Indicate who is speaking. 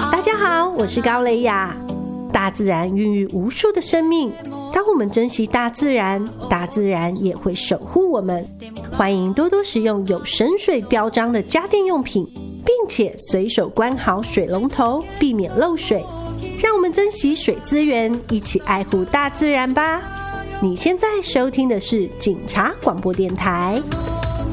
Speaker 1: 大家好，我是高蕾雅。大自然孕育无数的生命，当我们珍惜大自然，大自然也会守护我们。欢迎多多使用有省水标章的家电用品，并且随手关好水龙头，避免漏水。让我们珍惜水资源，一起爱护大自然吧。你现在收听的是警察广播电台。